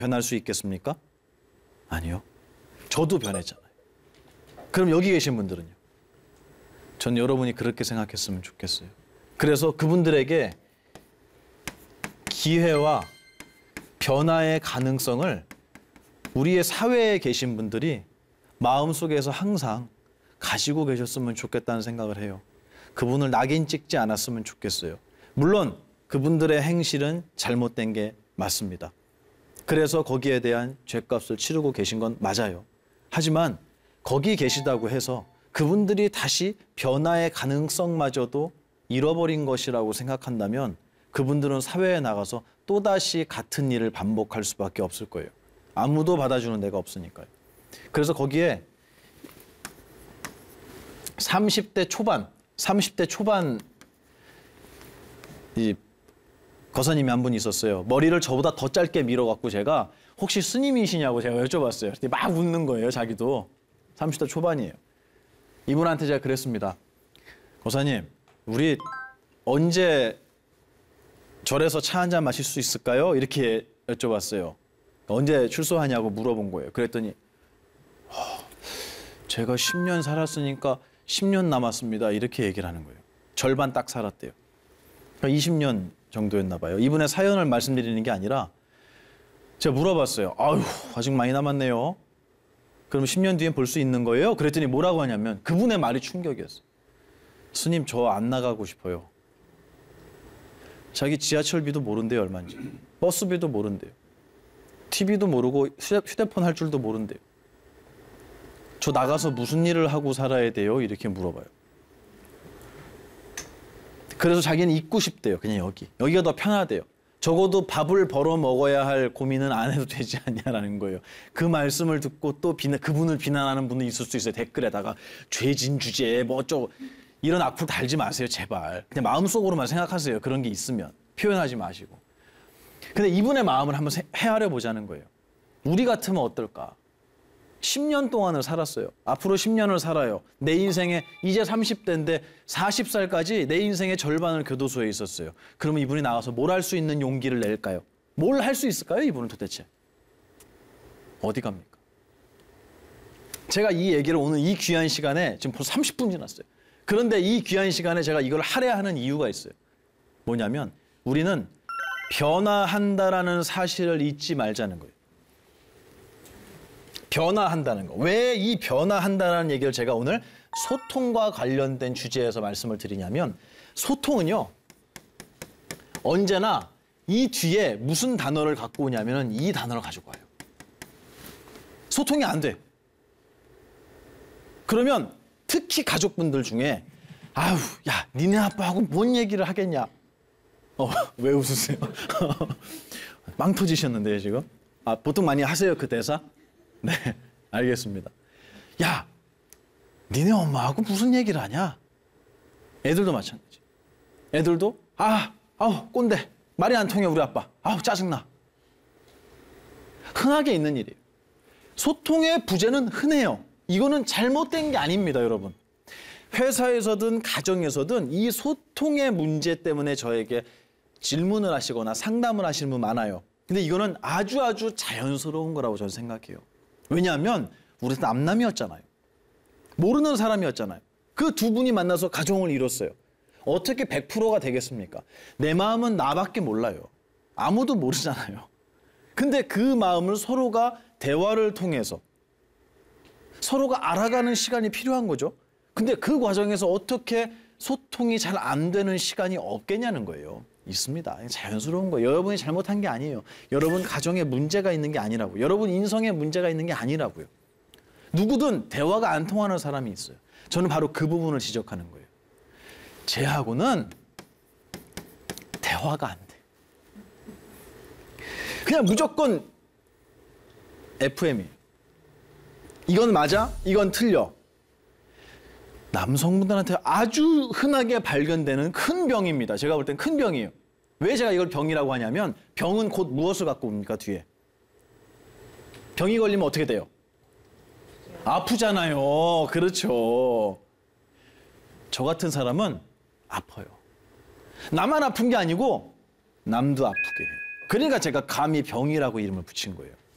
변할 수 있겠습니까? 아니요. 저도 변했잖아요. 그럼 여기 계신 분들은요? 전 여러분이 그렇게 생각했으면 좋겠어요. 그래서 그분들에게 기회와 변화의 가능성을 우리의 사회에 계신 분들이 마음속에서 항상 가지고 계셨으면 좋겠다는 생각을 해요. 그분을 낙인 찍지 않았으면 좋겠어요. 물론 그분들의 행실은 잘못된 게 맞습니다. 그래서 거기에 대한 죗값을 치르고 계신 건 맞아요. 하지만 거기 계시다고 해서 그분들이 다시 변화의 가능성마저도 잃어버린 것이라고 생각한다면 그분들은 사회에 나가서 또다시 같은 일을 반복할 수밖에 없을 거예요. 아무도 받아주는 데가 없으니까요. 그래서 거기에 30대 초반 이 거사님이 한 분 있었어요. 머리를 저보다 더 짧게 밀어갖고 제가 혹시 스님이시냐고 제가 여쭤봤어요. 막 웃는 거예요. 자기도 30대 초반이에요. 이분한테 제가 그랬습니다. 거사님, 우리 언제 절에서 차 한잔 마실 수 있을까요? 이렇게 여쭤봤어요. 언제 출소하냐고 물어본 거예요. 그랬더니 제가 10년 살았으니까 10년 남았습니다. 이렇게 얘기를 하는 거예요. 절반 딱 살았대요. 그러니까 20년 정도였나 봐요. 이분의 사연을 말씀드리는 게 아니라 제가 물어봤어요. 아유, 아직 많이 남았네요. 그럼 10년 뒤엔 볼 수 있는 거예요? 그랬더니 뭐라고 하냐면 그분의 말이 충격이었어요. 스님, 저 안 나가고 싶어요. 자기 지하철비도 모른대요, 얼마인지. 버스비도 모른대요. TV도 모르고 휴대폰 할 줄도 모른대요. 저 나가서 무슨 일을 하고 살아야 돼요? 이렇게 물어봐요. 그래서 자기는 있고 싶대요. 그냥 여기가 더 편하대요. 적어도 밥을 벌어 먹어야 할 고민은 안 해도 되지 않냐라는 거예요. 그 말씀을 듣고 또 그분을 비난하는 분이 있을 수 있어요. 댓글에다가 죄진 주제에 뭐 어쩌고 이런 악플 달지 마세요. 제발. 그냥 마음속으로만 생각하세요. 그런 게 있으면. 표현하지 마시고. 근데 이분의 마음을 한번 헤아려 보자는 거예요. 우리 같으면 어떨까? 10년 동안을 살았어요. 앞으로 10년을 살아요. 내 인생에 이제 30대인데 40살까지 내 인생의 절반을 교도소에 있었어요. 그러면 이분이 나와서 뭘 할 수 있는 용기를 낼까요? 뭘 할 수 있을까요? 이분은 도대체. 어디 갑니까? 제가 이 얘기를 오늘 이 귀한 시간에 지금 벌써 30분 지났어요. 그런데 이 귀한 시간에 제가 이걸 하려 하는 이유가 있어요. 뭐냐면 우리는 변화한다라는 사실을 잊지 말자는 거예요. 변화한다는 거. 왜 이 변화한다는 얘기를 제가 오늘 소통과 관련된 주제에서 말씀을 드리냐면 소통은요. 언제나 이 뒤에 무슨 단어를 갖고 오냐면 이 단어를 가지고 와요. 소통이 안 돼. 그러면 특히 가족분들 중에 아유, 야, 니네 아빠하고 뭔 얘기를 하겠냐. 왜 웃으세요? 빵 터지셨는데요, 지금? 보통 많이 하세요, 그 대사? 네, 알겠습니다. 야, 니네 엄마하고 무슨 얘기를 하냐? 애들도 마찬가지. 애들도 아우 꼰대. 말이 안 통해 우리 아빠. 아우 짜증나. 흔하게 있는 일이에요. 소통의 부재는 흔해요. 이거는 잘못된 게 아닙니다, 여러분. 회사에서든 가정에서든 이 소통의 문제 때문에 저에게 질문을 하시거나 상담을 하시는 분 많아요. 근데 이거는 아주 자연스러운 거라고 저는 생각해요. 왜냐하면 우리 남남이었잖아요. 모르는 사람이었잖아요. 그 두 분이 만나서 가정을 이뤘어요. 어떻게 100%가 되겠습니까? 내 마음은 나밖에 몰라요. 아무도 모르잖아요. 근데 그 마음을 서로가 대화를 통해서 서로가 알아가는 시간이 필요한 거죠. 근데 그 과정에서 어떻게 소통이 잘 안 되는 시간이 없겠냐는 거예요. 있습니다. 자연스러운 거예요. 여러분이 잘못한 게 아니에요. 여러분 가정에 문제가 있는 게 아니라고요. 여러분 인성에 문제가 있는 게 아니라고요. 누구든 대화가 안 통하는 사람이 있어요. 저는 바로 그 부분을 지적하는 거예요. 쟤하고는 대화가 안 돼. 그냥 무조건 FM이에요. 이건 맞아? 이건 틀려. 남성분들한테 아주 흔하게 발견되는 큰 병입니다. 제가 볼 땐 큰 병이에요. 왜 제가 이걸 병이라고 하냐면 병은 곧 무엇을 갖고 옵니까, 뒤에? 병이 걸리면 어떻게 돼요? 아프잖아요. 그렇죠. 저 같은 사람은 아파요. 나만 아픈 게 아니고 남도 아프게 해요. 그러니까 제가 감히 병이라고 이름을 붙인 거예요.